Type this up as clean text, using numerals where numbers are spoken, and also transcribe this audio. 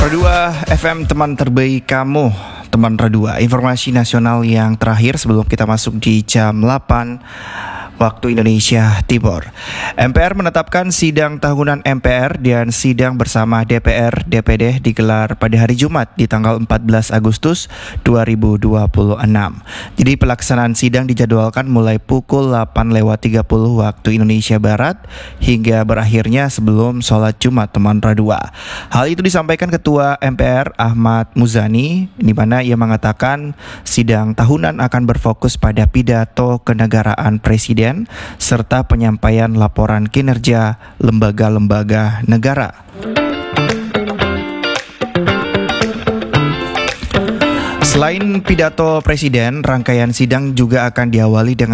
Radua FM, teman terbaik kamu, teman Radua. Informasi nasional yang terakhir sebelum kita masuk di jam 8 waktu Indonesia Timur. MPR menetapkan sidang tahunan MPR dan sidang bersama DPR DPD digelar pada hari Jumat di tanggal 14 Agustus 2026. Jadi pelaksanaan sidang dijadwalkan mulai pukul 8.30 waktu Indonesia Barat hingga berakhirnya sebelum sholat Jumat, teman Radua. Hal itu disampaikan Ketua MPR Ahmad Muzani, di mana ia mengatakan sidang tahunan akan berfokus pada pidato kenegaraan Presiden serta penyampaian laporan kinerja lembaga-lembaga negara. Selain pidato Presiden, rangkaian sidang juga akan diawali dengan